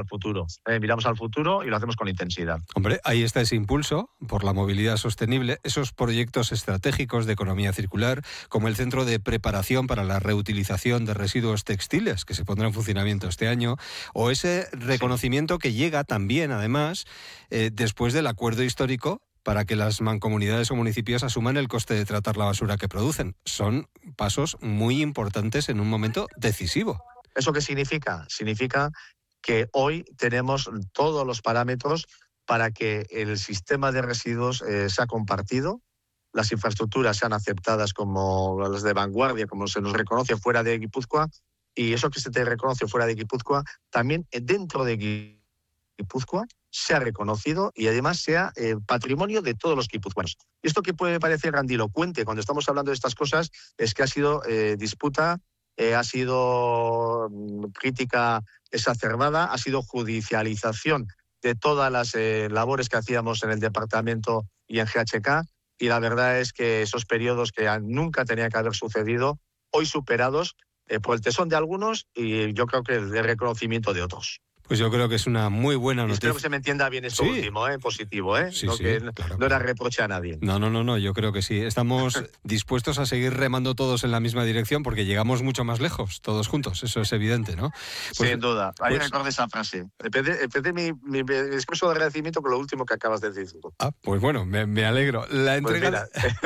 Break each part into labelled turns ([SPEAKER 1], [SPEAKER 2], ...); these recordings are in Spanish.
[SPEAKER 1] futuro. Miramos al futuro y lo hacemos con intensidad.
[SPEAKER 2] Hombre, ahí está ese impulso por la movilidad sostenible, esos proyectos estratégicos de economía circular, como el Centro de Preparación para la Reutilización de Residuos Textiles, que se pondrá en funcionamiento este año, o ese reconocimiento que llega también, además, después del acuerdo histórico para que las mancomunidades o municipios asuman el coste de tratar la basura que producen. Son pasos muy importantes en un momento decisivo.
[SPEAKER 1] ¿Eso qué significa? Significa que hoy tenemos todos los parámetros para que el sistema de residuos sea compartido, las infraestructuras sean aceptadas como las de vanguardia, como se nos reconoce fuera de Guipúzcoa, y eso que se te reconoce fuera de Guipúzcoa, también dentro de Guipúzcoa sea reconocido y además sea patrimonio de todos los guipuzcoanos. Y esto que puede parecer grandilocuente cuando estamos hablando de estas cosas es que ha sido disputa, ha sido crítica exacerbada, ha sido judicialización de todas las labores que hacíamos en el departamento y en GHK, y la verdad es que esos periodos que nunca tenían que haber sucedido, hoy superados por el tesón de algunos y yo creo que el reconocimiento de otros.
[SPEAKER 2] Pues yo creo que es una muy buena noticia.
[SPEAKER 1] Espero que se me entienda bien esto último, positivo,
[SPEAKER 2] Sí,
[SPEAKER 1] no,
[SPEAKER 2] sí,
[SPEAKER 1] que
[SPEAKER 2] claro.
[SPEAKER 1] no era reproche a nadie.
[SPEAKER 2] No, yo creo que sí. Estamos dispuestos a seguir remando todos en la misma dirección porque llegamos mucho más lejos, todos juntos, eso es evidente, ¿no?
[SPEAKER 1] Sin duda. Ahí recuerdo esa frase. Empecé mi discurso de agradecimiento con lo último que acabas de decir.
[SPEAKER 2] Pues bueno, me alegro. La entrega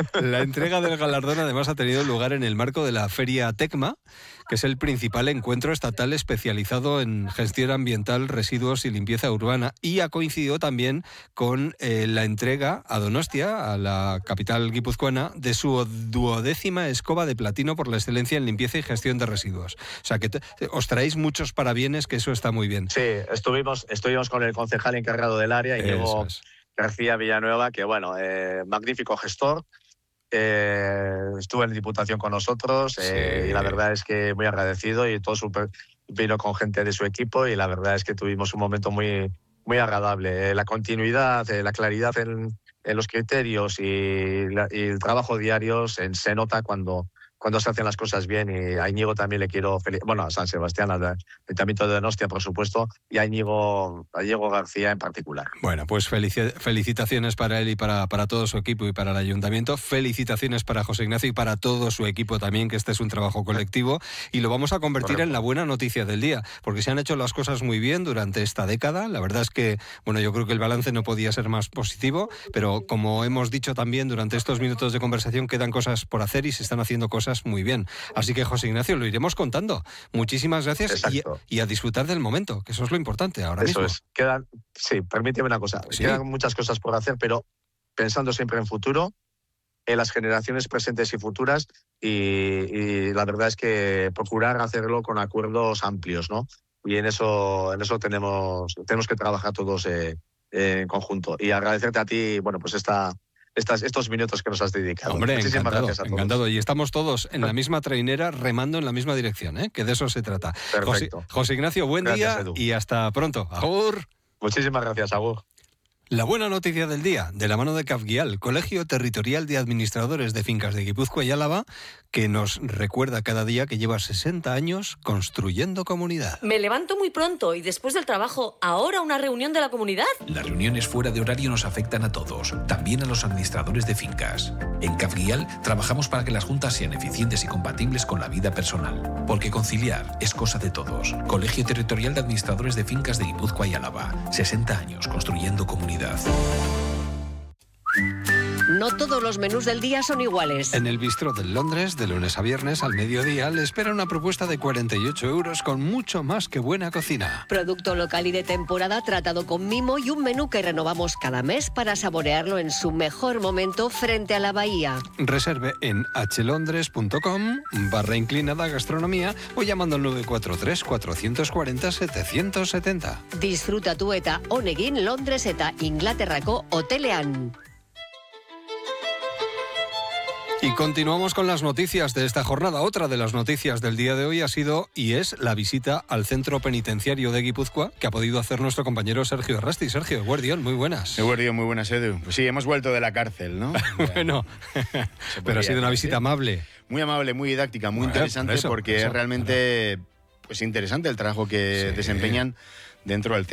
[SPEAKER 2] del galardón además ha tenido lugar en el marco de la Feria Tecma, que es el principal encuentro estatal especializado en gestión ambiental, residuos y limpieza urbana, y ha coincidido también con la entrega a Donostia, a la capital guipuzcoana, de su 12ª escoba de platino por la excelencia en limpieza y gestión de residuos. O sea que os traéis muchos parabienes, que eso está muy bien.
[SPEAKER 1] Sí, estuvimos con el concejal encargado del área, Íñigo García Villanueva, que magnífico gestor. Estuvo en Diputación con nosotros y la verdad es que muy agradecido, y todo vino con gente de su equipo y la verdad es que tuvimos un momento muy, muy agradable. La continuidad, la claridad en los criterios y el trabajo diario se nota cuando se hacen las cosas bien, y a Íñigo también le quiero a San Sebastián, al Ayuntamiento de Donostia, por supuesto, y a Íñigo García en particular.
[SPEAKER 2] Bueno, pues felicitaciones para él y para todo su equipo y para el Ayuntamiento. Felicitaciones para José Ignacio y para todo su equipo también, que este es un trabajo colectivo y lo vamos a convertir en la buena noticia del día, porque se han hecho las cosas muy bien durante esta década. La verdad es que, yo creo que el balance no podía ser más positivo, pero como hemos dicho también durante estos minutos de conversación, quedan cosas por hacer y se están haciendo cosas muy bien. Así que, José Ignacio, lo iremos contando. Muchísimas gracias y a disfrutar del momento, que eso es lo importante ahora mismo.
[SPEAKER 1] Eso es. Permíteme una cosa.
[SPEAKER 2] Sí.
[SPEAKER 1] Quedan muchas cosas por hacer, pero pensando siempre en futuro, en las generaciones presentes y futuras, y la verdad es que procurar hacerlo con acuerdos amplios, ¿no? Y en eso tenemos que trabajar todos en conjunto. Y agradecerte a ti, estos minutos que nos has dedicado.
[SPEAKER 2] Hombre,
[SPEAKER 1] muchísimas gracias a todos.
[SPEAKER 2] Encantado. Y estamos todos en la misma trainera, remando en la misma dirección, que de eso se trata.
[SPEAKER 1] Perfecto.
[SPEAKER 2] José Ignacio, buen día,
[SPEAKER 1] Edu.
[SPEAKER 2] y hasta pronto. Agur.
[SPEAKER 1] Muchísimas gracias, agur.
[SPEAKER 2] La buena noticia del día, de la mano de CAFGIAL, Colegio Territorial de Administradores de Fincas de Guipúzcoa y Álava, que nos recuerda cada día que lleva 60 años construyendo comunidad.
[SPEAKER 3] Me levanto muy pronto y después del trabajo, ¿ahora una reunión de la comunidad?
[SPEAKER 4] Las reuniones fuera de horario nos afectan a todos, también a los administradores de fincas. En CAFGIAL trabajamos para que las juntas sean eficientes y compatibles con la vida personal, porque conciliar es cosa de todos. Colegio Territorial de Administradores de Fincas de Guipúzcoa y Álava, 60 años construyendo comunidad.
[SPEAKER 5] No todos los menús del día son iguales.
[SPEAKER 2] En el Bistro del Londres, de lunes a viernes al mediodía, le espera una propuesta de 48 euros con mucho más que buena cocina.
[SPEAKER 5] Producto local y de temporada tratado con mimo y un menú que renovamos cada mes para saborearlo en su mejor momento frente a la bahía.
[SPEAKER 2] Reserve en hlondres.com/inclinada gastronomía o llamando al 943 440 770.
[SPEAKER 5] Disfruta tu eta honegin Londres eta Inglaterrako hotelean.
[SPEAKER 2] Y continuamos con las noticias de esta jornada. Otra de las noticias del día de hoy ha sido y es la visita al centro penitenciario de Guipúzcoa que ha podido hacer nuestro compañero Sergio Arrasti. Sergio, Eguerdión, muy buenas.
[SPEAKER 6] Eguerdión, muy buenas, Edu. Pues sí, hemos vuelto de la cárcel, ¿no?
[SPEAKER 2] Bueno, pero ha sido una visita amable.
[SPEAKER 6] Muy amable, muy didáctica, muy interesante, porque es realmente interesante el trabajo que desempeñan dentro del centro.